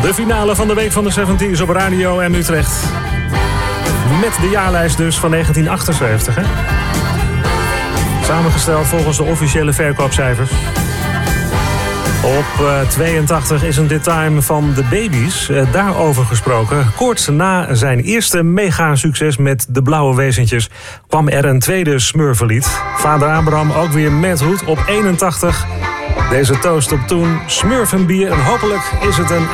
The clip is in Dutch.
De finale van de week van de 70's op Radio M Utrecht. Met de jaarlijst dus van 1978, hè? Samengesteld volgens de officiële verkoopcijfers. Op 82 is een Time van de Baby's. Daarover gesproken. Kort na zijn eerste mega-succes met de Blauwe Wezentjes kwam er een tweede Smurfenlied. Vader Abraham ook weer met hoed op 81. Deze toast op toen Smurfenbier en hopelijk is het een